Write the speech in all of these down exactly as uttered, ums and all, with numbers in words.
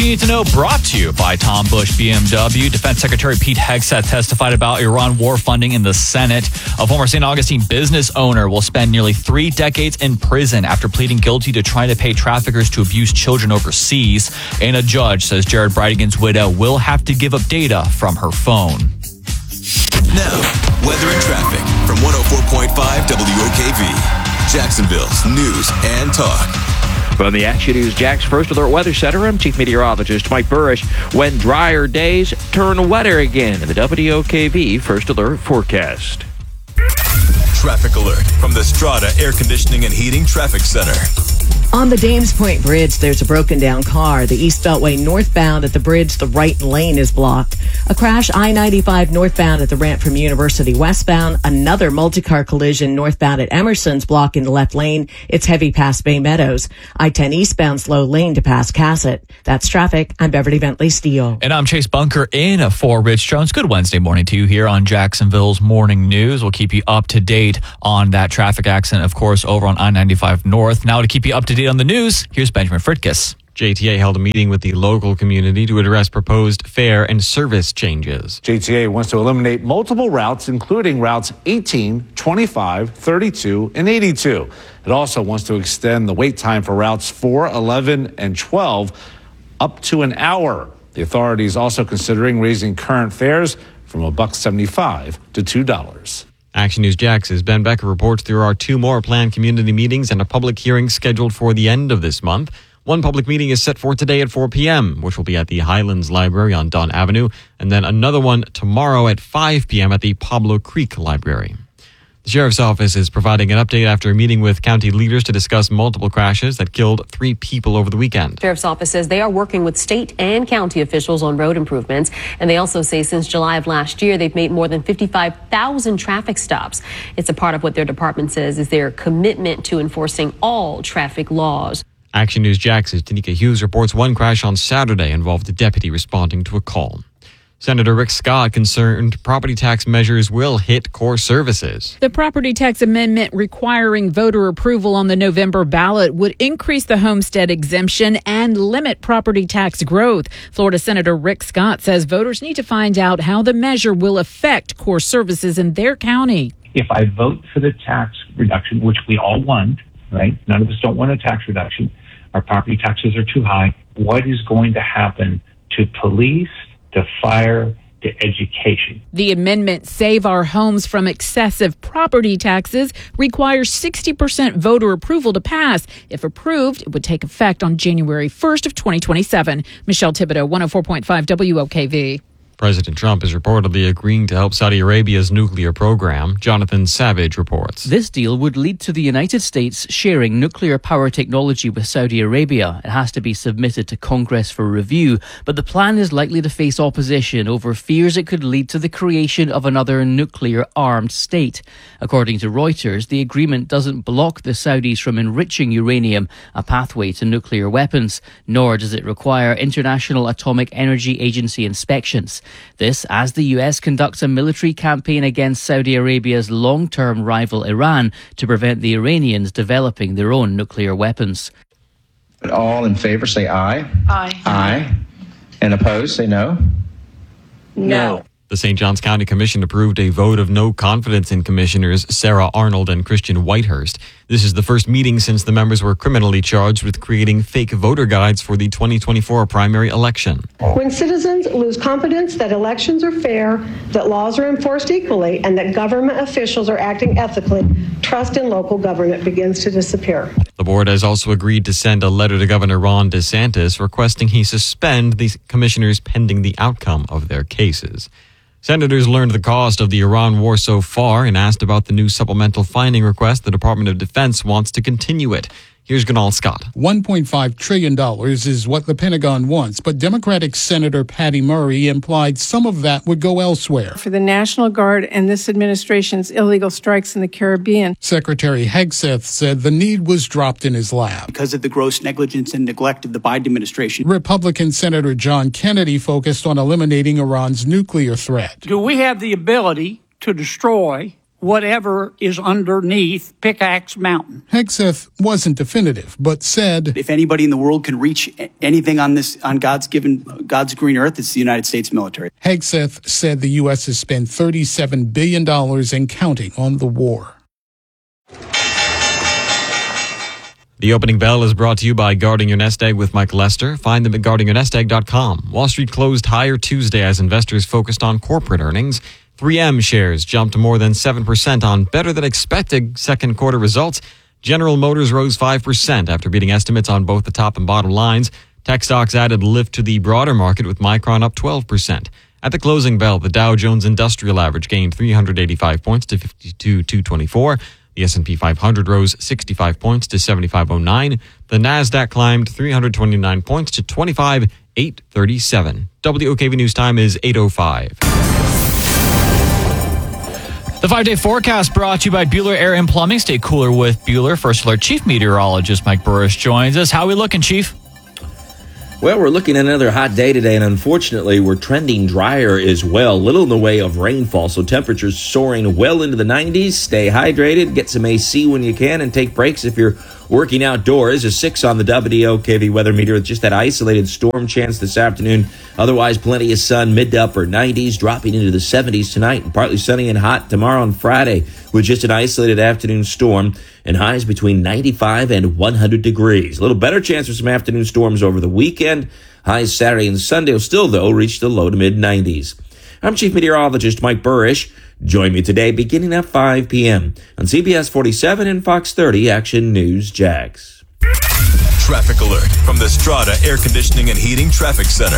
you need to know, brought to you by Tom Busch B M W. Defense Secretary Pete Hegseth testified about Iran war funding in the Senate. A former Saint Augustine business owner will spend nearly three decades in prison after pleading guilty to trying to pay traffickers to abuse children overseas. And a judge says Jared Bridegan's widow will have to give up data from her phone. Now, weather and traffic from one oh four point five W O K V, Jacksonville's news and talk. From the Action News Jax First Alert Weather Center, I'm Chief Meteorologist Mike Burrish. When drier days turn wetter again in the W O K V First Alert forecast. Traffic alert from the Strata Air Conditioning and Heating Traffic Center. On the Dames Point Bridge, there's a broken down car. The East Beltway northbound at the bridge, the right lane is blocked. A crash I ninety-five northbound at the ramp from University westbound. Another multi-car collision northbound at Emerson's blocking the left lane. It's heavy past Bay Meadows. I ten eastbound slow lane to pass Cassett. That's traffic. I'm Beverly Bentley Steele. And I'm Chase Bunker in for Rich Jones. Good Wednesday morning to you here on Jacksonville's Morning News. We'll keep you up to date on that traffic accident, of course, over on I ninety-five North. Now to keep you up to date on the news, here's Benjamin Fritkiss. J T A held a meeting with the local community to address proposed fare and service changes. J T A wants to eliminate multiple routes, including routes eighteen, twenty-five, thirty-two, and eighty-two. It also wants to extend the wait time for routes four, eleven, and twelve up to an hour. The authority is also considering raising current fares from a buck seventy-five to two dollars. Action News Jax's Ben Becker reports there are two more planned community meetings and a public hearing scheduled for the end of this month. One public meeting is set for today at four p.m., which will be at the Highlands Library on Dunn Avenue, and then another one tomorrow at five p.m. at the Pablo Creek Library. The Sheriff's Office is providing an update after a meeting with county leaders to discuss multiple crashes that killed three people over the weekend. Sheriff's Office says they are working with state and county officials on road improvements. And they also say since July of last year, they've made more than fifty-five thousand traffic stops. It's a part of what their department says is their commitment to enforcing all traffic laws. Action News Jax's Tanika Hughes reports one crash on Saturday involved a deputy responding to a call. Senator Rick Scott concerned property tax measures will hit core services. The property tax amendment requiring voter approval on the November ballot would increase the homestead exemption and limit property tax growth. Florida Senator Rick Scott says voters need to find out how the measure will affect core services in their county. If I vote for the tax reduction, which we all want, right? None of us don't want a tax reduction. Our property taxes are too high. What is going to happen to police, to fire, to education? The amendment, Save Our Homes from Excessive Property Taxes, requires sixty percent voter approval to pass. If approved, it would take effect on January first of twenty twenty-seven. Michelle Thibodeau, one oh four point five W O K V. President Trump is reportedly agreeing to help Saudi Arabia's nuclear program. Jonathan Savage reports. This deal would lead to the United States sharing nuclear power technology with Saudi Arabia. It has to be submitted to Congress for review, but the plan is likely to face opposition over fears it could lead to the creation of another nuclear-armed state. According to Reuters, the agreement doesn't block the Saudis from enriching uranium, a pathway to nuclear weapons, nor does it require International Atomic Energy Agency inspections. This as the U S conducts a military campaign against Saudi Arabia's long-term rival Iran to prevent the Iranians developing their own nuclear weapons. All in favor say aye. Aye. Aye. And opposed say no. No. The Saint Johns County Commission approved a vote of no confidence in Commissioners Sarah Arnold and Christian Whitehurst. This is the first meeting since the members were criminally charged with creating fake voter guides for the twenty twenty-four primary election. When citizens lose confidence that elections are fair, that laws are enforced equally, and that government officials are acting ethically, trust in local government begins to disappear. The board has also agreed to send a letter to Governor Ron DeSantis requesting he suspend the commissioners pending the outcome of their cases. Senators learned the cost of the Iran war so far and asked about the new supplemental funding request. The Department of Defense wants to continue it. Here's Gunal Scott. one point five trillion dollars is what the Pentagon wants, but Democratic Senator Patty Murray implied some of that would go elsewhere. For the National Guard and this administration's illegal strikes in the Caribbean. Secretary Hegseth said the need was dropped in his lap. Because of the gross negligence and neglect of the Biden administration. Republican Senator John Kennedy focused on eliminating Iran's nuclear threat. Do we have the ability to destroy whatever is underneath Pickaxe Mountain. Hegseth wasn't definitive, but said, If anybody in the world can reach anything on this, on God's given, God's green earth, it's the United States military. Hegseth said the U S has spent thirty-seven billion dollars and counting on the war. The opening bell is brought to you by Guarding Your Nest Egg with Mike Lester. Find them at guarding your nest egg dot com. Wall Street closed higher Tuesday as investors focused on corporate earnings. three M shares jumped more than seven percent on better than expected second quarter results. General Motors rose five percent after beating estimates on both the top and bottom lines. Tech stocks added lift to the broader market with Micron up twelve percent. At the closing bell, the Dow Jones Industrial Average gained three hundred eighty-five points to fifty-two thousand two hundred twenty-four. The S and P five hundred rose sixty-five points to seventy-five oh nine. The Nasdaq climbed three hundred twenty-nine points to twenty-five thousand eight hundred thirty-seven. W O K V News time is eight oh five. The five-day forecast brought to you by Bueller Air and Plumbing. Stay cooler with Bueller. First Alert Chief Meteorologist Mike Burrish joins us. How are we looking, Chief? Well, we're looking at another hot day today, and unfortunately, we're trending drier as well. Little in the way of rainfall, so temperatures soaring well into the nineties. Stay hydrated, get some A C when you can, and take breaks if you're working outdoors. A six on the W O K V weather meter with just that isolated storm chance this afternoon. Otherwise, plenty of sun, mid to upper nineties, dropping into the seventies tonight, and partly sunny and hot tomorrow and Friday with just an isolated afternoon storm, and highs between ninety-five and one hundred degrees. A little better chance for some afternoon storms over the weekend. Highs Saturday and Sunday will still, though, reach the low to mid nineties. I'm Chief Meteorologist Mike Burrish. Join me today beginning at five p.m. on C B S forty-seven and Fox thirty Action News Jax. Traffic alert from the Strata Air Conditioning and Heating Traffic Center.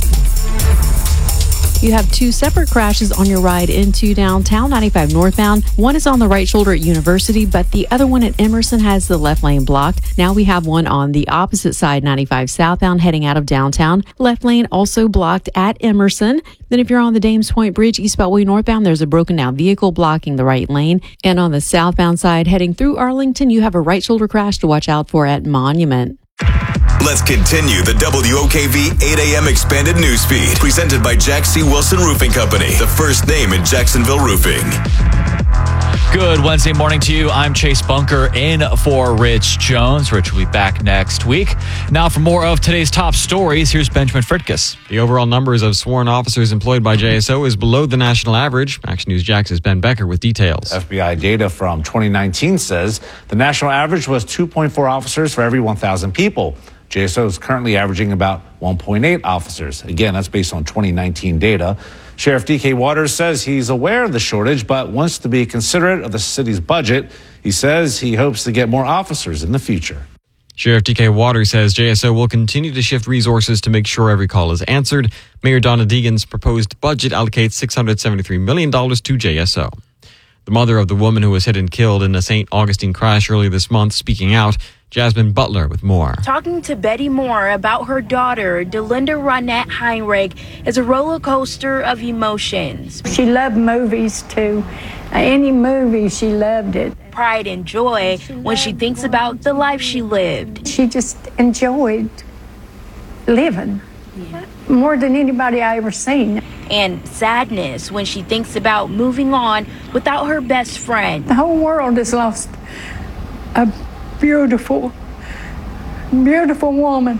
You have two separate crashes on your ride into downtown, ninety-five northbound. One is on the right shoulder at University, but the other one at Emerson has the left lane blocked. Now we have one on the opposite side, ninety-five southbound, heading out of downtown. Left lane also blocked at Emerson. Then if you're on the Dames Point Bridge, East Beltway northbound, there's a broken down vehicle blocking the right lane. And on the southbound side, heading through Arlington, you have a right shoulder crash to watch out for at Monument. Let's continue the W O K V eight a.m. expanded news feed presented by Jack C. Wilson Roofing Company, the first name in Jacksonville roofing. Good Wednesday morning to you. I'm Chase Bunker in for Rich Jones. Rich will be back next week. Now for more of today's top stories, here's Benjamin Fritkus. The overall numbers of sworn officers employed by J S O is below the national average. Action News Jax's Ben Becker with details. F B I data from twenty nineteen says the national average was two point four officers for every one thousand people. J S O is currently averaging about one point eight officers. Again, that's based on twenty nineteen data. Sheriff D K Waters says he's aware of the shortage, but wants to be considerate of the city's budget. He says he hopes to get more officers in the future. Sheriff D K Waters says J S O will continue to shift resources to make sure every call is answered. Mayor Donna Deegan's proposed budget allocates six hundred seventy-three million dollars to J S O. The mother of the woman who was hit and killed in a Saint Augustine crash earlier this month speaking out. Jasmine Butler with more. Talking to Betty Moore about her daughter, Delinda Ronette Heinrich, is a roller coaster of emotions. She loved movies too. Any movie, she loved it. Pride and joy when she thinks about the life she lived. She just enjoyed living. Yeah. More than anybody I ever seen. And sadness when she thinks about moving on without her best friend. The whole world has lost a beautiful, beautiful woman.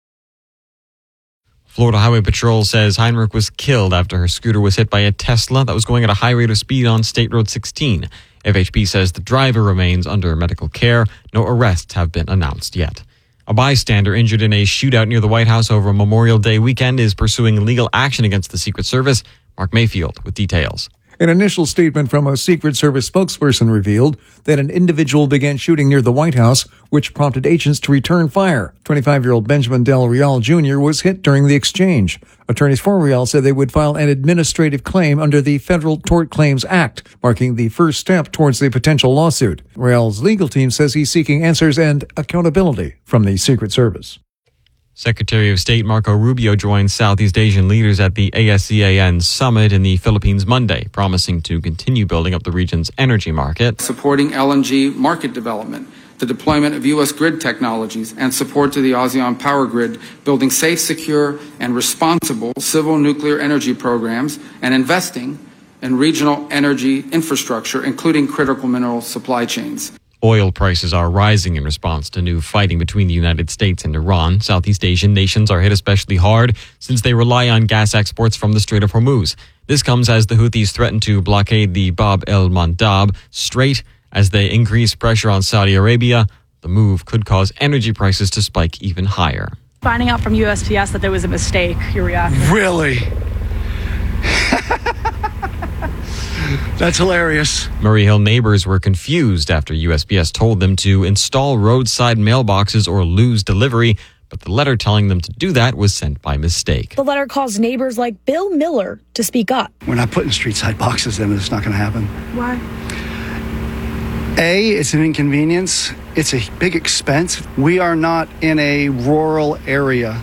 Florida Highway Patrol says Heinrich was killed after her scooter was hit by a Tesla that was going at a high rate of speed on State Road sixteen. F H P says the driver remains under medical care. No arrests have been announced yet. A bystander injured in a shootout near the White House over Memorial Day weekend is pursuing legal action against the Secret Service. Mark Mayfield with details. An initial statement from a Secret Service spokesperson revealed that an individual began shooting near the White House, which prompted agents to return fire. twenty-five-year-old Benjamin Del Real Junior was hit during the exchange. Attorneys for Real said they would file an administrative claim under the Federal Tort Claims Act, marking the first step towards the potential lawsuit. Real's legal team says he's seeking answers and accountability from the Secret Service. Secretary of State Marco Rubio joined Southeast Asian leaders at the ASEAN summit in the Philippines Monday, promising to continue building up the region's energy market. Supporting L N G market development, the deployment of U S grid technologies, and support to the ASEAN power grid, building safe, secure, and responsible civil nuclear energy programs, and investing and regional energy infrastructure, including critical mineral supply chains. Oil prices are rising in response to new fighting between the United States and Iran. Southeast Asian nations are hit especially hard since they rely on gas exports from the Strait of Hormuz. This comes as the Houthis threaten to blockade the Bab el-Mandab Strait as they increase pressure on Saudi Arabia. The move could cause energy prices to spike even higher. Finding out from U S P S that there was a mistake, your reaction? Really? That's hilarious. Murray Hill neighbors were confused after U S P S told them to install roadside mailboxes or lose delivery, but the letter telling them to do that was sent by mistake. The letter caused neighbors like Bill Miller to speak up. We're not putting street side boxes in. It's not going to happen. Why? A, it's an inconvenience. It's a big expense. We are not in a rural area.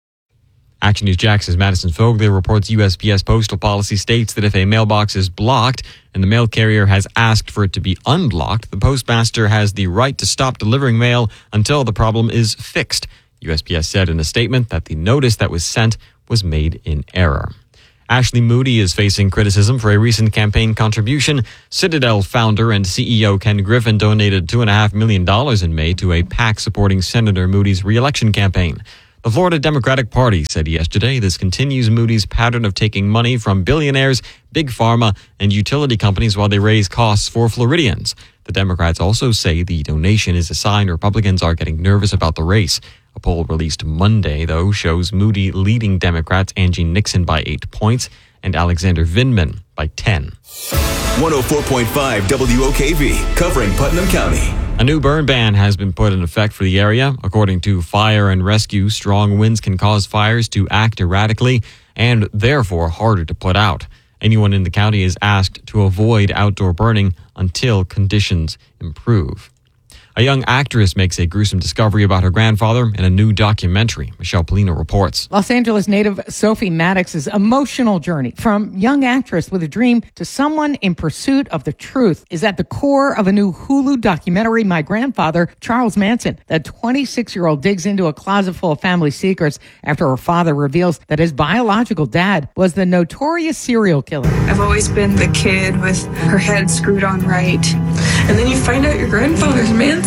Action News Jax's Madison Fogler reports U S P S postal policy states that if a mailbox is blocked and the mail carrier has asked for it to be unblocked, the postmaster has the right to stop delivering mail until the problem is fixed. U S P S said in a statement that the notice that was sent was made in error. Ashley Moody is facing criticism for a recent campaign contribution. Citadel founder and C E O Ken Griffin donated two point five million dollars in May to a PAC supporting Senator Moody's re-election campaign. The Florida Democratic Party said yesterday this continues Moody's pattern of taking money from billionaires, big pharma, and utility companies while they raise costs for Floridians. The Democrats also say the donation is a sign Republicans are getting nervous about the race. A poll released Monday, though, shows Moody leading Democrats Angie Nixon by eight points and Alexander Vindman by ten. one oh four point five W O K V, covering Putnam County. A new burn ban has been put in effect for the area. According to Fire and Rescue, strong winds can cause fires to act erratically and therefore harder to put out. Anyone in the county is asked to avoid outdoor burning until conditions improve. A young actress makes a gruesome discovery about her grandfather in a new documentary. Michelle Polino reports. Los Angeles native Sophie Maddox's emotional journey from young actress with a dream to someone in pursuit of the truth is at the core of a new Hulu documentary, My Grandfather, Charles Manson. The twenty-six-year-old digs into a closet full of family secrets after her father reveals that his biological dad was the notorious serial killer. I've always been the kid with her head screwed on right. And then you find out your grandfather's Manson.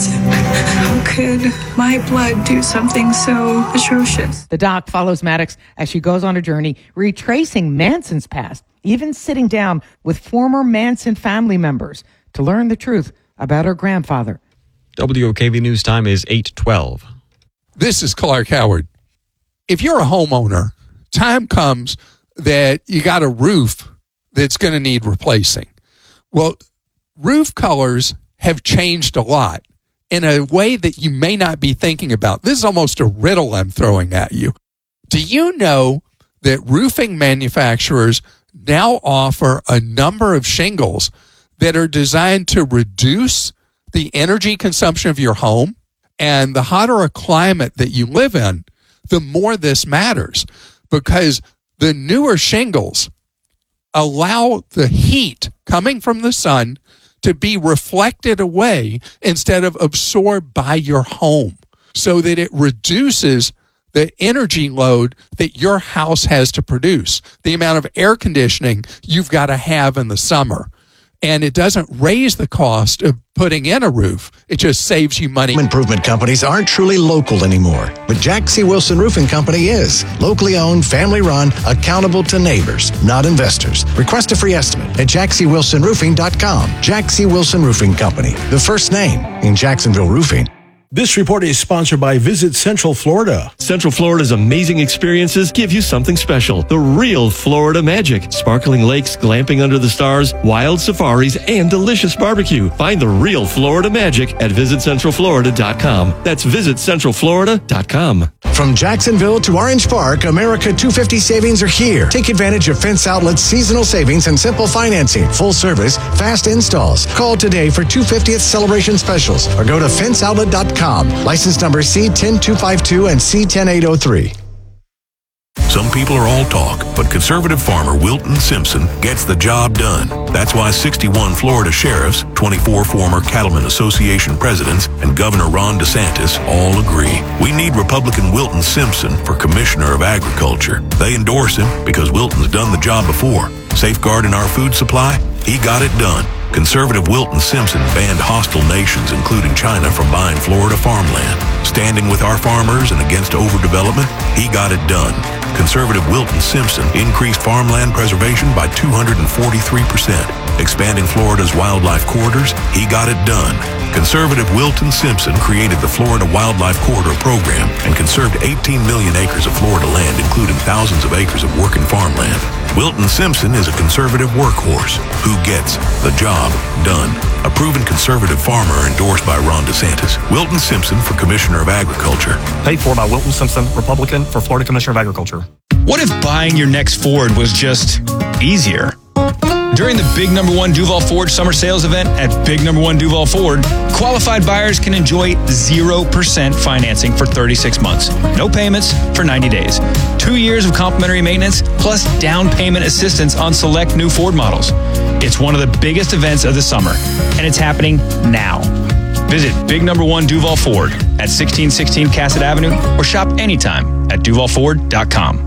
How could my blood do something so atrocious? The doc follows Maddox as she goes on a journey retracing Manson's past, even sitting down with former Manson family members to learn the truth about her grandfather. W O K V News Time is eight twelve. This is Clark Howard. If you're a homeowner, time comes that you got a roof that's going to need replacing. Well, roof colors have changed a lot in a way that you may not be thinking about. This is almost a riddle I'm throwing at you. Do you know that roofing manufacturers now offer a number of shingles that are designed to reduce the energy consumption of your home? And the hotter a climate that you live in, the more this matters, because the newer shingles allow the heat coming from the sun to be reflected away instead of absorbed by your home, so that it reduces the energy load that your house has to produce, the amount of air conditioning you've got to have in the summer. And it doesn't raise the cost of putting in a roof. It just saves you money. Improvement companies aren't truly local anymore, but Jack C. Wilson Roofing Company is. Locally owned, family run, accountable to neighbors, not investors. Request a free estimate at jack c wilson roofing dot com. Jack C. Wilson Roofing Company, the first name in Jacksonville roofing. This report is sponsored by Visit Central Florida. Central Florida's amazing experiences give you something special. The real Florida magic. Sparkling lakes, glamping under the stars, wild safaris, and delicious barbecue. Find the real Florida magic at visit central florida dot com. That's visit central florida dot com. From Jacksonville to Orange Park, America two fifty savings are here. Take advantage of Fence Outlet's seasonal savings and simple financing. Full service, fast installs. Call today for two hundred fiftieth celebration specials or go to fence outlet dot com. License number C one oh two five two and C one oh eight oh three. Some people are all talk, but conservative farmer Wilton Simpson gets the job done. That's why sixty-one Florida sheriffs, twenty-four former Cattlemen Association presidents, and Governor Ron DeSantis all agree. We need Republican Wilton Simpson for Commissioner of Agriculture. They endorse him because Wilton's done the job before. Safeguarding our food supply? He got it done. Conservative Wilton Simpson banned hostile nations, including China, from buying Florida farmland. Standing with our farmers and against overdevelopment? He got it done. Conservative Wilton Simpson increased farmland preservation by two hundred forty-three percent. Expanding Florida's wildlife corridors? He got it done. Conservative Wilton Simpson created the Florida Wildlife Corridor Program and conserved eighteen million acres of Florida land, including thousands of acres of working farmland. Wilton Simpson is a conservative workhorse who gets the job done. A proven conservative farmer endorsed by Ron DeSantis. Wilton Simpson for Commissioner of Agriculture. Paid for by Wilton Simpson, Republican, for Florida Commissioner of Agriculture. What if buying your next Ford was just easier? During the Big Number One Duval Ford Summer Sales Event at Big Number One Duval Ford, qualified buyers can enjoy zero percent financing for thirty-six months. No payments for ninety days. Two years of complimentary maintenance plus down payment assistance on select new Ford models. It's one of the biggest events of the summer, and it's happening now. Visit Big Number One Duval Ford at sixteen sixteen Cassett Avenue or shop anytime at duval ford dot com.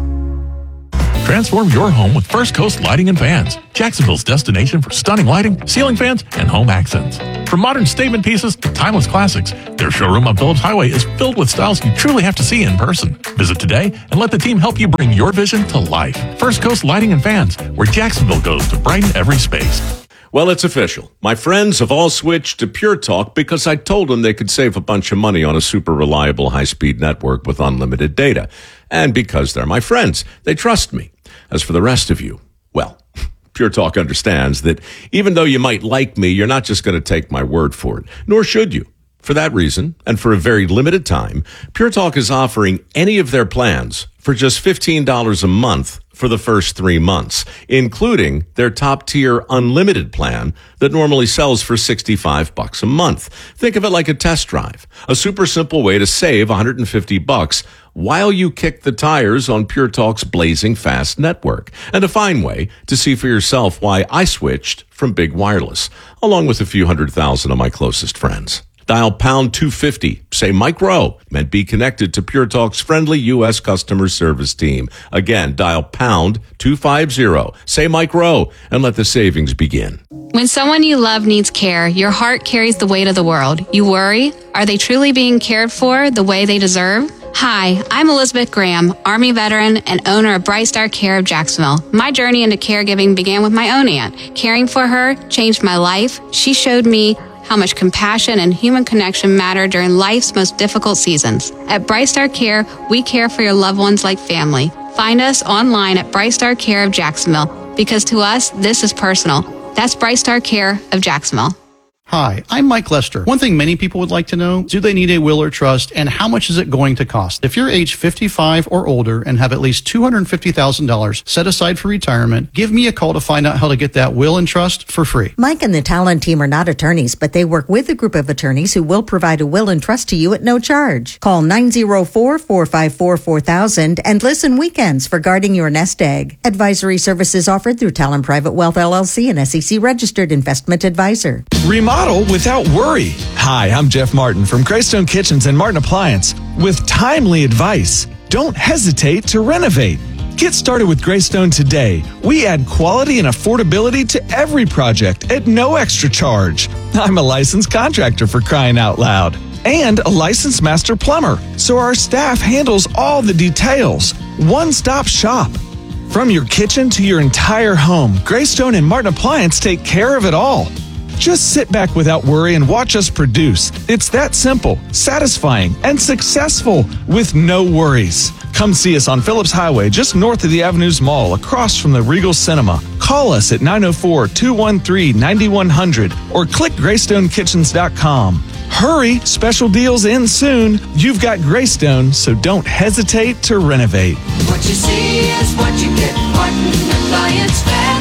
Transform your home with First Coast Lighting and Fans, Jacksonville's destination for stunning lighting, ceiling fans, and home accents. From modern statement pieces to timeless classics, their showroom on Phillips Highway is filled with styles you truly have to see in person. Visit today and let the team help you bring your vision to life. First Coast Lighting and Fans, where Jacksonville goes to brighten every space. Well, it's official. My friends have all switched to Pure Talk because I told them they could save a bunch of money on a super reliable high-speed network with unlimited data. And because they're my friends, they trust me. As for the rest of you, well, Pure Talk understands that even though you might like me, you're not just going to take my word for it, nor should you. For that reason, and for a very limited time, Pure Talk is offering any of their plans for just fifteen dollars a month for the first three months, including their top-tier unlimited plan that normally sells for sixty-five bucks a month. Think of it like a test drive, a super simple way to save one hundred fifty bucks while you kick the tires on Pure Talk's blazing fast network, and a fine way to see for yourself why I switched from Big Wireless, along with a few hundred thousand of my closest friends. Dial pound two fifty, say Mike Rowe, and be connected to Pure Talk's friendly U S customer service team. Again, dial pound two fifty, say Mike Rowe, and let the savings begin. When someone you love needs care, your heart carries the weight of the world. You worry, are they truly being cared for the way they deserve? Hi, I'm Elizabeth Graham, Army veteran and owner of Bright Star Care of Jacksonville. My journey into caregiving began with my own aunt. Caring for her changed my life. She showed me how much compassion and human connection matter during life's most difficult seasons. At Bright Star Care, we care for your loved ones like family. Find us online at Bright Star Care of Jacksonville, because to us, this is personal. That's Bright Star Care of Jacksonville. Hi, I'm Mike Lester. One thing many people would like to know, do they need a will or trust, and how much is it going to cost? If you're age fifty-five or older and have at least two hundred fifty thousand dollars set aside for retirement, give me a call to find out how to get that will and trust for free. Mike and the Talon team are not attorneys, but they work with a group of attorneys who will provide a will and trust to you at no charge. Call nine oh four, four five four, four thousand and listen weekends for guarding your nest egg. Advisory services offered through Talon Private Wealth L L C, an S E C registered investment advisor. Remodel without worry. Hi, I'm Jeff Martin from Greystone Kitchens and Martin Appliance with timely advice. Don't hesitate to renovate. Get started with Greystone today. We add quality and affordability to every project at no extra charge. I'm a licensed contractor, for crying out loud, and a licensed master plumber, so our staff handles all the details. One-stop shop. From your kitchen to your entire home, Greystone and Martin Appliance take care of it all. Just sit back without worry and watch us produce. It's that simple, satisfying, and successful with no worries. Come see us on Phillips Highway, just north of the Avenues Mall, across from the Regal Cinema. Call us at nine oh four, two one three, nine one hundred or click greystone kitchens dot com. Hurry, special deals end soon. You've got Greystone, so don't hesitate to renovate. What you see is what you get. Martin Appliance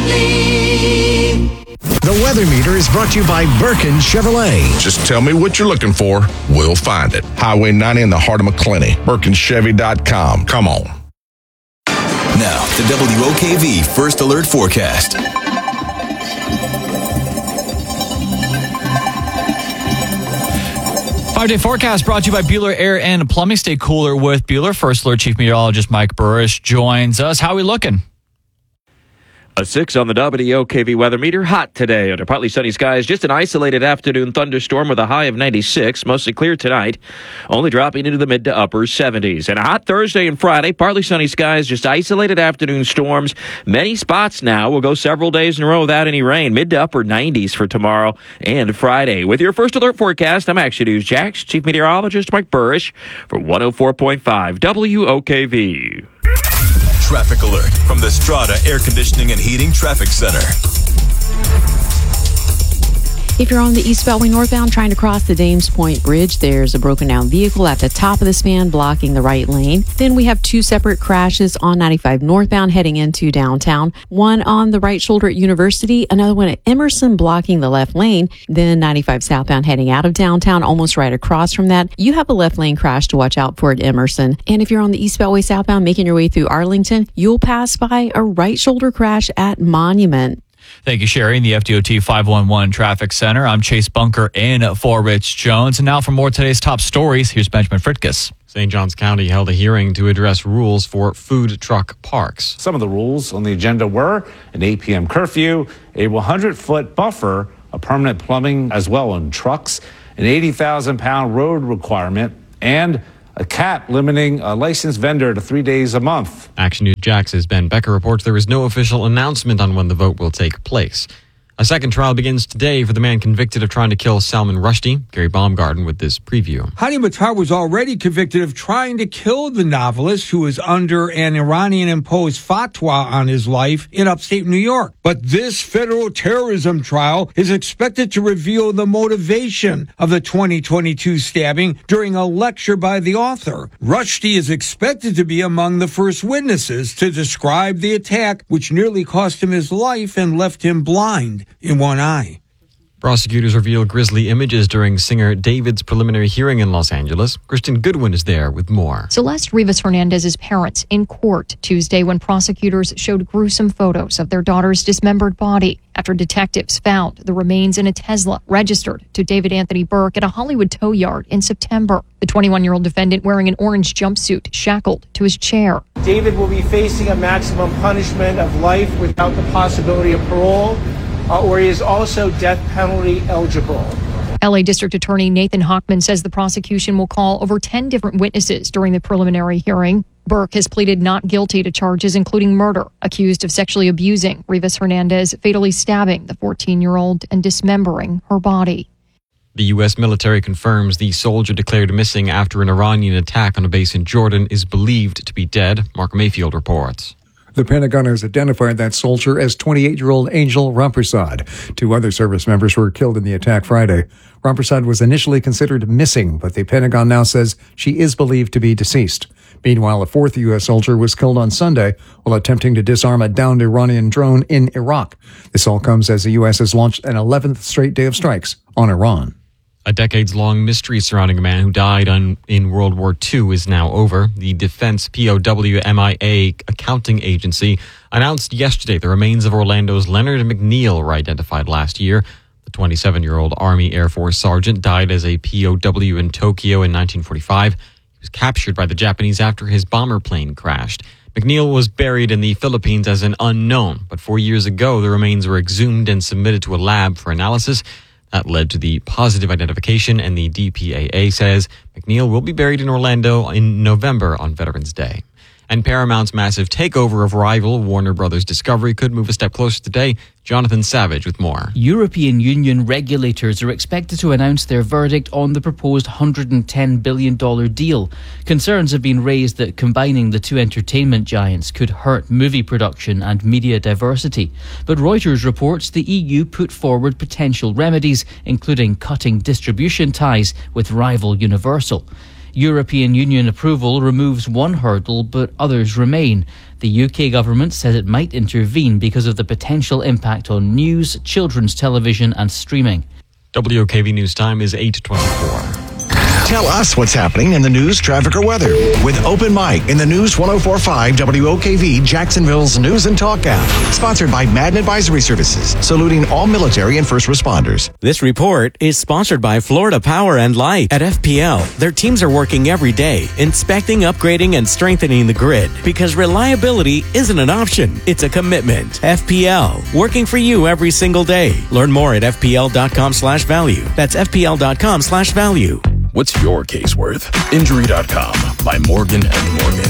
Family. The Weather Meter is brought to you by Birkin Chevrolet. Just tell me what you're looking for. We'll find it. Highway ninety in the heart of McClenny. Birkin Chevy dot com. Come on. Now, the W O K V First Alert Forecast. Five-day forecast brought to you by Bueller Air and Plumbing. Stay cooler with Bueller. First Alert Chief Meteorologist Mike Burrish joins us. How are we looking? A six on the W O K V weather meter. Hot today under partly sunny skies. Just an isolated afternoon thunderstorm with a high of ninety-six. Mostly clear tonight. Only dropping into the mid to upper seventies. And a hot Thursday and Friday. Partly sunny skies. Just isolated afternoon storms. Many spots now. We'll go several days in a row without any rain. Mid to upper nineties for tomorrow and Friday. With your first alert forecast, I'm Action News Jax Chief Meteorologist Mike Burrish for one oh four point five W O K V. Traffic alert from the Strata Air Conditioning and Heating Traffic Center. If you're on the East Beltway northbound trying to cross the Dames Point Bridge, there's a broken down vehicle at the top of the span blocking the right lane. Then we have two separate crashes on ninety-five northbound heading into downtown. One on the right shoulder at University, another one at Emerson blocking the left lane. Then ninety-five southbound heading out of downtown, almost right across from that. You have a left lane crash to watch out for at Emerson. And if you're on the East Beltway southbound making your way through Arlington, you'll pass by a right shoulder crash at Monument. Thank you, Sherry, in the F D O T five one one Traffic Center. I'm Chase Bunker in for Rich Jones. And now for more of today's top stories, here's Benjamin Fritkus. Saint Johns County held a hearing to address rules for food truck parks. Some of the rules on the agenda were an eight p.m. curfew, a one hundred foot buffer, a permanent plumbing as well on trucks, an eighty thousand pound road requirement, and a cap limiting a licensed vendor to three days a month. Action News Jax's Ben Becker reports there is no official announcement on when the vote will take place. A second trial begins today for the man convicted of trying to kill Salman Rushdie. Gary Baumgarten with this preview. Hadi Matar was already convicted of trying to kill the novelist who was under an Iranian-imposed fatwa on his life in upstate New York. But this federal terrorism trial is expected to reveal the motivation of the twenty twenty-two stabbing during a lecture by the author. Rushdie is expected to be among the first witnesses to describe the attack, which nearly cost him his life and left him blind in one eye. Prosecutors reveal grisly images during singer David's preliminary hearing in Los Angeles. Kristen Goodwin is there with more. Celeste Rivas Hernandez's parents in court Tuesday when prosecutors showed gruesome photos of their daughter's dismembered body after detectives found the remains in a Tesla registered to David Anthony Burke at a Hollywood tow yard in September. The twenty-one-year-old defendant wearing an orange jumpsuit shackled to his chair. David will be facing a maximum punishment of life without the possibility of parole. Uh, or he is also death penalty eligible. L A District Attorney Nathan Hochman says the prosecution will call over ten different witnesses during the preliminary hearing. Burke has pleaded not guilty to charges including murder, accused of sexually abusing Rivas Hernandez, fatally stabbing the fourteen-year-old and dismembering her body. The U S military confirms the soldier declared missing after an Iranian attack on a base in Jordan is believed to be dead. Mark Mayfield reports. The Pentagon has identified that soldier as twenty-eight-year-old Angel Rampersad. Two other service members were killed in the attack Friday. Rampersad was initially considered missing, but the Pentagon now says she is believed to be deceased. Meanwhile, a fourth U S soldier was killed on Sunday while attempting to disarm a downed Iranian drone in Iraq. This all comes as the U S has launched an eleventh straight day of strikes on Iran. A decades-long mystery surrounding a man who died on, in World War Two is now over. The Defense P O W M I A accounting agency announced yesterday the remains of Orlando's Leonard McNeil were identified last year. The twenty-seven-year-old Army Air Force sergeant died as a P O W in Tokyo in nineteen forty-five. He was captured by the Japanese after his bomber plane crashed. McNeil was buried in the Philippines as an unknown, but four years ago the remains were exhumed and submitted to a lab for analysis. That led to the positive identification, and the D P A A says McNeil will be buried in Orlando in November on Veterans Day. And Paramount's massive takeover of rival Warner Brothers Discovery could move a step closer today. Jonathan Savage with more. European Union regulators are expected to announce their verdict on the proposed one hundred ten billion dollars deal. Concerns have been raised that combining the two entertainment giants could hurt movie production and media diversity. But Reuters reports the E U put forward potential remedies, including cutting distribution ties with rival Universal. European Union approval removes one hurdle, but others remain. The U K government says it might intervene because of the potential impact on news, children's television and streaming. W O K V News Time is eight twenty-four. Tell us what's happening in the news, traffic, or weather with Open Mic in the News one oh four point five W O K V Jacksonville's News and Talk app. Sponsored by Madden Advisory Services, saluting all military and first responders. This report is sponsored by Florida Power and Light. At F P L, their teams are working every day, inspecting, upgrading, and strengthening the grid because reliability isn't an option, it's a commitment. F P L, working for you every single day. Learn more at F P L dot com slash value. That's F P L dot com slash value. What's your case worth? Injury dot com by Morgan and Morgan.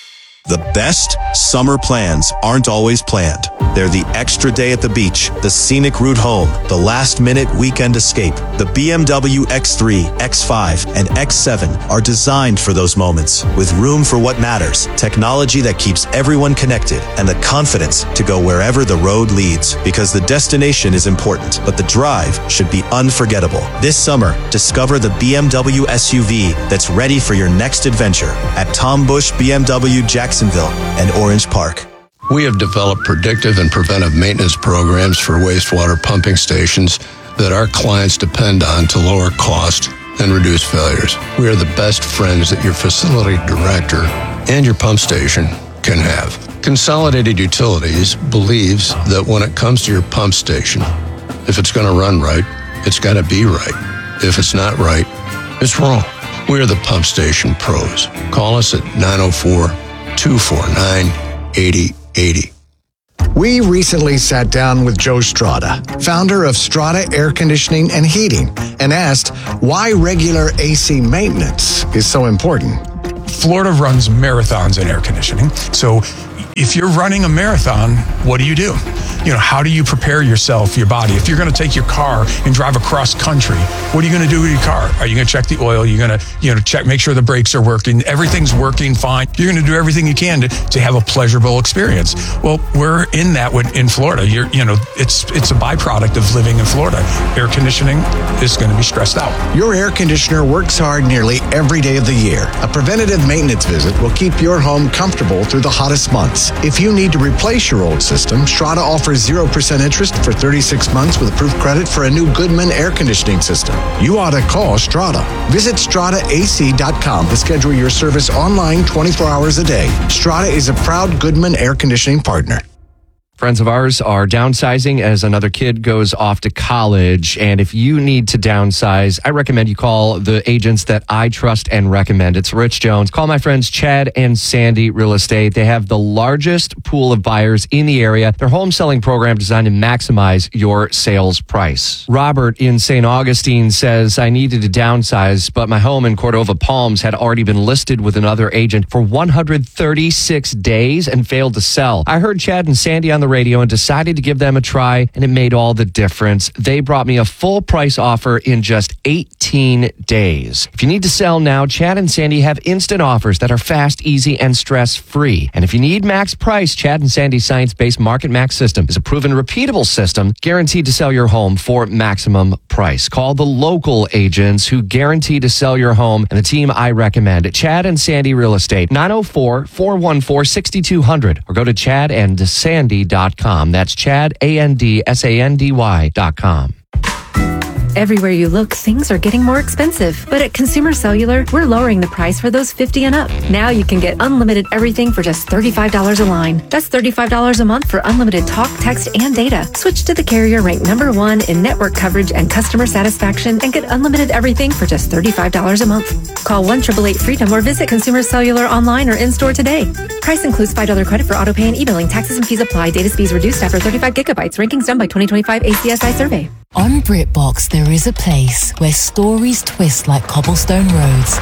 The best summer plans aren't always planned. They're the extra day at the beach, the scenic route home, the last-minute weekend escape. The B M W X three, X five, and X seven are designed for those moments, with room for what matters, technology that keeps everyone connected, and the confidence to go wherever the road leads. Because the destination is important, but the drive should be unforgettable. This summer, discover the B M W S U V that's ready for your next adventure at Tom Busch B M W Jacksonville and Orange Park. We have developed predictive and preventive maintenance programs for wastewater pumping stations that our clients depend on to lower cost and reduce failures. We are the best friends that your facility director and your pump station can have. Consolidated Utilities believes that when it comes to your pump station, if it's going to run right, it's got to be right. If it's not right, it's wrong. We are the pump station pros. Call us at nine oh four, two four nine, eight oh eight oh. We recently sat down with Joe Strada, founder of Strada Air Conditioning and Heating, and asked why regular A C maintenance is so important. Florida runs marathons in air conditioning. So if you're running a marathon, what do you do? You know, how do you prepare yourself, your body? If you're going to take your car and drive across country, what are you going to do with your car? Are you going to check the oil? You're going to, you know, check, make sure the brakes are working. Everything's working fine. You're going to do everything you can to, to have a pleasurable experience. Well, we're in that with, in Florida. You're, you know, it's it's a byproduct of living in Florida. Air conditioning is going to be stressed out. Your air conditioner works hard nearly every day of the year. A preventative maintenance visit will keep your home comfortable through the hottest months. If you need to replace your old system, Strada offers zero percent interest for thirty-six months with approved credit for a new Goodman air conditioning system. You ought to call Strada. Visit strada A C dot com to schedule your service online twenty-four hours a day. Strada is a proud Goodman air conditioning partner. Friends of ours are downsizing as another kid goes off to college. And if you need to downsize, I recommend you call the agents that I trust and recommend. It's Rich Jones. Call my friends Chad and Sandy Real Estate. They have the largest pool of buyers in the area. Their home selling program designed to maximize your sales price. Robert in Saint Augustine says, I needed to downsize, but my home in Cordova Palms had already been listed with another agent for one hundred thirty-six days and failed to sell. I heard Chad and Sandy on the radio and decided to give them a try, and it made all the difference. They brought me a full price offer in just eighteen days. If you need to sell now, Chad and Sandy have instant offers that are fast, easy, and stress-free. And if you need max price, Chad and Sandy's science-based Market Max system is a proven, repeatable system guaranteed to sell your home for maximum price. Call the local agents who guarantee to sell your home and the team I recommend at Chad and Sandy Real Estate, nine oh four, four one four, six two zero zero, or go to chad and sandy dot com. That's Chad, A N D S A N D Y dot com. Everywhere you look, things are getting more expensive. But at Consumer Cellular, we're lowering the price for those fifty and up. Now you can get unlimited everything for just thirty-five dollars a line. That's thirty-five dollars a month for unlimited talk, text, and data. Switch to the carrier ranked number one in network coverage and customer satisfaction and get unlimited everything for just thirty-five dollars a month. Call one eight eight eight freedom or visit Consumer Cellular online or in-store today. Price includes five dollars credit for auto pay and e-billing. Taxes and fees apply. Data speeds reduced after thirty-five gigabytes. Rankings done by twenty twenty-five A C S I survey. On BritBox, there is a place where stories twist like cobblestone roads,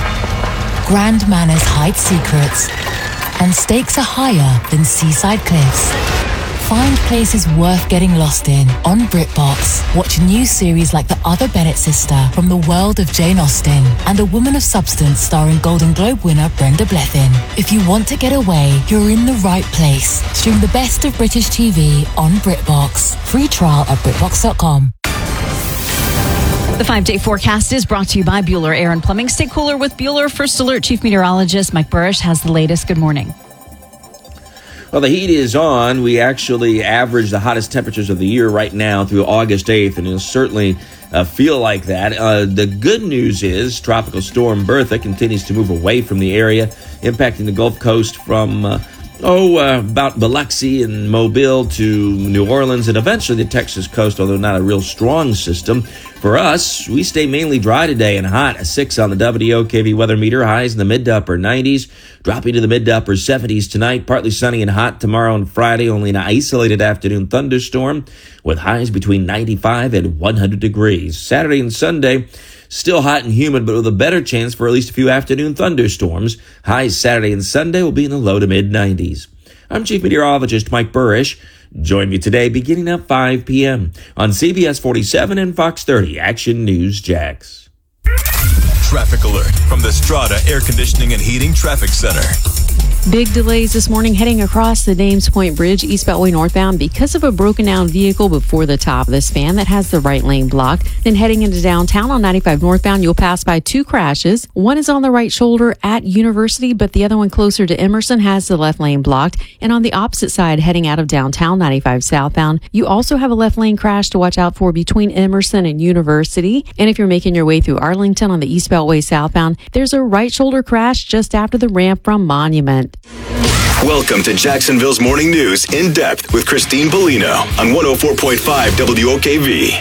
grand manners hide secrets, and stakes are higher than seaside cliffs. Find places worth getting lost in on BritBox. Watch new series like The Other Bennett Sister from the world of Jane Austen and A Woman of Substance starring Golden Globe winner Brenda Blethyn. If you want to get away, you're in the right place. Stream the best of British T V on BritBox. Free trial at BritBox dot com. The five-day forecast is brought to you by Bueller Air and Plumbing. Stay cooler with Bueller. First Alert Chief Meteorologist Mike Burrish has the latest. Good morning. Well, the heat is on. We actually average the hottest temperatures of the year right now through August eighth, and it'll certainly uh, feel like that. Uh, the good news is Tropical Storm Bertha continues to move away from the area, impacting the Gulf Coast from uh, oh uh, about Biloxi and Mobile to New Orleans and eventually the Texas coast, although not a real strong system. For us, we stay mainly dry today and hot. A six on the W O K V weather meter. Highs in the mid to upper nineties, dropping to the mid to upper seventies tonight. Partly sunny and hot tomorrow and Friday. Only an isolated afternoon thunderstorm with highs between ninety-five and one hundred degrees. Saturday and Sunday, still hot and humid, but with a better chance for at least a few afternoon thunderstorms. Highs Saturday and Sunday will be in the low to mid nineties. I'm Chief Meteorologist Mike Burrish. Join me today beginning at five p.m. on C B S forty-seven and Fox thirty Action News Jax. Traffic alert from the Strata Air Conditioning and Heating Traffic Center. Big delays this morning heading across the Dames Point Bridge east Beltway northbound because of a broken down vehicle before the top of the span that has the right lane blocked. Then heading into downtown on ninety-five northbound, you'll pass by two crashes. One is on the right shoulder at University, but the other one closer to Emerson has the left lane blocked. And on the opposite side, heading out of downtown ninety-five southbound, you also have a left lane crash to watch out for between Emerson and University. And if you're making your way through Arlington on the east Beltway southbound, there's a right shoulder crash just after the ramp from Monument. Welcome to Jacksonville's Morning News in depth with Christine Bellino on one oh four point five W O K V.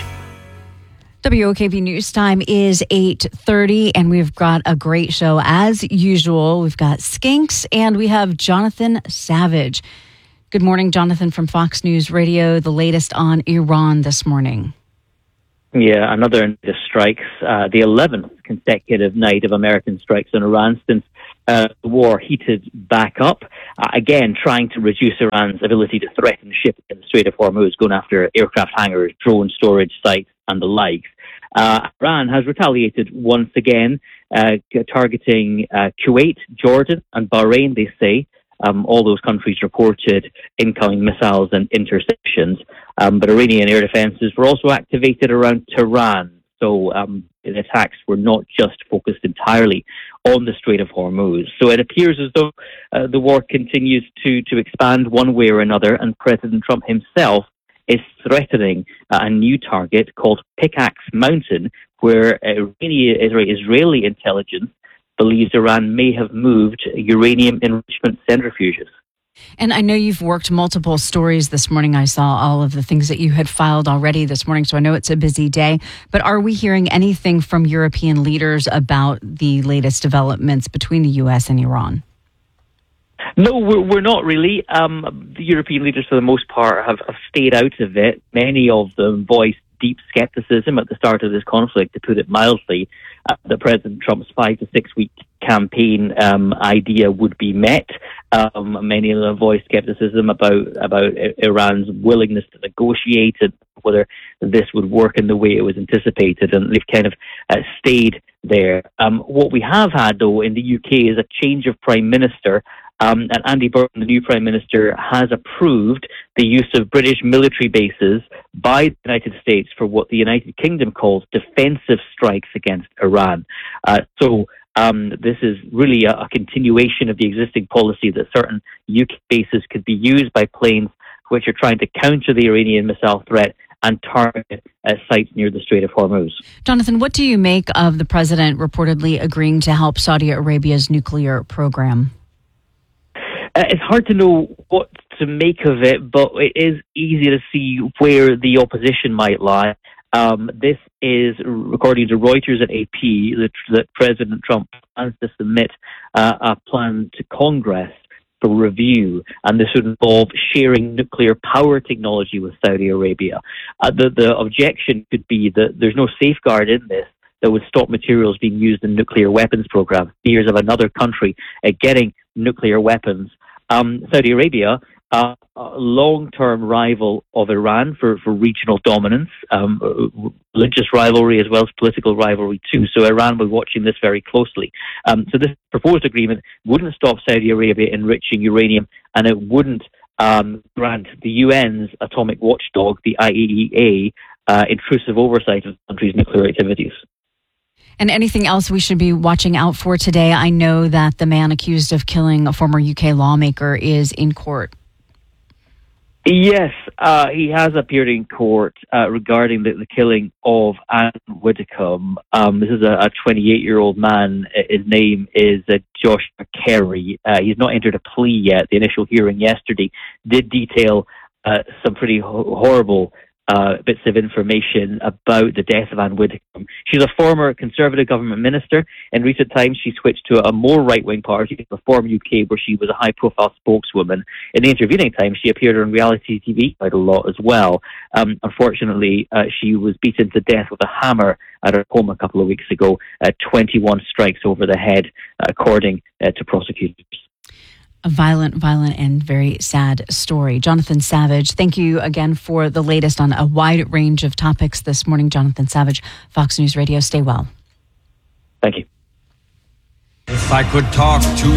W O K V News time is eight thirty, and we've got a great show as usual. We've got Skinks, and we have Jonathan Savage. Good morning, Jonathan, from Fox News Radio. The latest on Iran this morning. Yeah, another night of strikes, uh, the eleventh consecutive night of American strikes on Iran since uh, the war heated back up. Uh, again, trying to reduce Iran's ability to threaten shipping in the Strait of Hormuz, going after aircraft hangars, drone storage sites, and the likes. Uh, Iran has retaliated once again, uh, targeting uh, Kuwait, Jordan, and Bahrain, they say. Um, all those countries reported incoming missiles and interceptions. Um, but Iranian air defenses were also activated around Tehran. So um, the attacks were not just focused entirely on the Strait of Hormuz. So it appears as though uh, the war continues to, to expand one way or another, and President Trump himself is threatening uh, a new target called Pickaxe Mountain, where Iranian, Israeli intelligence believes Iran may have moved uranium enrichment centrifuges. And I know you've worked multiple stories this morning. I saw all of the things that you had filed already this morning, so I know it's a busy day. But are we hearing anything from European leaders about the latest developments between the U S and Iran? No, we're, we're not really. Um, the European leaders, for the most part, have, have stayed out of it. Many of them voiced deep skepticism at the start of this conflict, to put it mildly, uh, that President Trump's five to six week campaign um, idea would be met. Um, many of them voiced skepticism about about Iran's willingness to negotiate and whether this would work in the way it was anticipated, and they've kind of uh, stayed there. Um, what we have had, though, in the U K is a change of prime minister. Um, and Andy Burnham, the new Prime Minister, has approved the use of British military bases by the United States for what the United Kingdom calls defensive strikes against Iran. Uh, so um, this is really a, a continuation of the existing policy that certain U K bases could be used by planes which are trying to counter the Iranian missile threat and target uh, sites near the Strait of Hormuz. Jonathan, what do you make of the president reportedly agreeing to help Saudi Arabia's nuclear program? Uh, it's hard to know what to make of it, but it is easy to see where the opposition might lie. Um, this is, according to Reuters and A P, that, that President Trump plans to submit uh, a plan to Congress for review, and this would involve sharing nuclear power technology with Saudi Arabia. Uh, the, the objection could be that there's no safeguard in this that would stop materials being used in nuclear weapons programs, fears of another country uh, getting nuclear weapons. Um, Saudi Arabia, uh, a long-term rival of Iran for, for regional dominance, um, religious rivalry as well as political rivalry too. So Iran will be watching this very closely. Um, so this proposed agreement wouldn't stop Saudi Arabia enriching uranium, and it wouldn't um, grant the U N's atomic watchdog, the I A E A, uh, intrusive oversight of the country's nuclear activities. And anything else we should be watching out for today? I know that the man accused of killing a former U K lawmaker is in court. Yes, uh, he has appeared in court uh, regarding the, the killing of Anne Widdecombe. Um, this is a, a twenty-eight-year-old man. His name is uh, Joshua Kerry. Uh, he's not entered a plea yet. The initial hearing yesterday did detail uh, some pretty ho- horrible uh, bits of information about the death of Anne Widdecombe. She's a former Conservative government minister. In recent times, she switched to a more right-wing party, Reform U K, where she was a high-profile spokeswoman. In the intervening time, she appeared on reality T V quite a lot as well. Um, unfortunately, uh, she was beaten to death with a hammer at her home a couple of weeks ago. Uh, twenty-one strikes over the head, uh, according uh, to prosecutors. A violent, violent, and very sad story. Jonathan Savage, thank you again for the latest on a wide range of topics this morning. Jonathan Savage, Fox News Radio. Stay well. Thank you. If I could talk to